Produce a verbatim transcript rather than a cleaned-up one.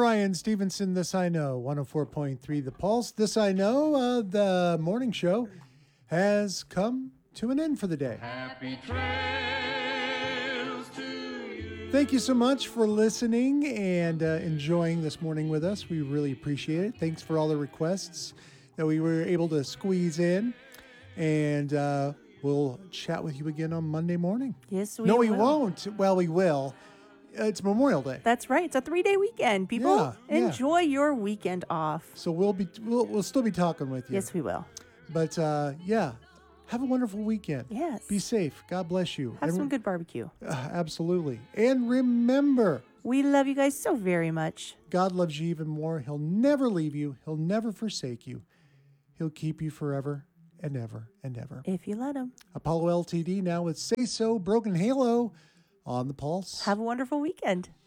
Brian Stevenson, This I Know, one oh four point three The Pulse. This I Know, uh, the morning show has come to an end for the day. Happy trails to you. Thank you so much for listening and uh, enjoying this morning with us. We really appreciate it. Thanks for all the requests that we were able to squeeze in. And uh, we'll chat with you again on Monday morning. Yes, we no, will. we won't. Well, we will. It's Memorial Day. That's right. It's a three-day weekend. People, Yeah, yeah. enjoy your weekend off. So we'll be we'll, we'll still be talking with you. Yes, we will. But uh, yeah, have a wonderful weekend. Yes. Be safe. God bless you. Have And- some good barbecue. Uh, absolutely. And remember, We love you guys so very much. God loves you even more. He'll never leave you. He'll never forsake you. He'll keep you forever and ever and ever. If you let him. Apollo L T D now with Say So, Broken Halo on the Pulse. Have a wonderful weekend.